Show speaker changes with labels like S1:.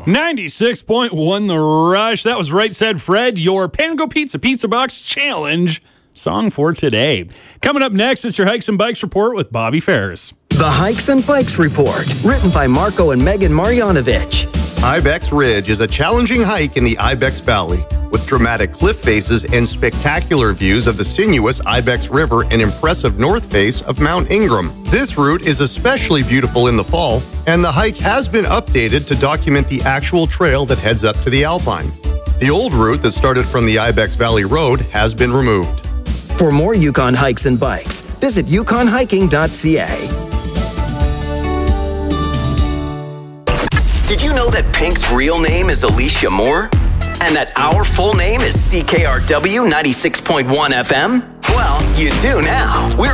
S1: 96.1 The Rush. That was Right Said Fred, your Pango Pizza Pizza Box Challenge song for today. Coming up next is your Hikes and Bikes Report with Bobby Ferris.
S2: The Hikes and Bikes Report, written by Marco and Megan Marjanovic.
S3: Ibex Ridge is a challenging hike in the Ibex Valley with dramatic cliff faces and spectacular views of the sinuous Ibex River and impressive north face of Mount Ingram. This route is especially beautiful in the fall, and the hike has been updated to document the actual trail that heads up to the Alpine. The old route that started from the Ibex Valley Road has been removed.
S2: For more Yukon hikes and bikes, visit yukonhiking.ca. Did you know that Pink's real name is Alicia Moore? And that our full name is CKRW 96.1 FM? Well, you do now. We're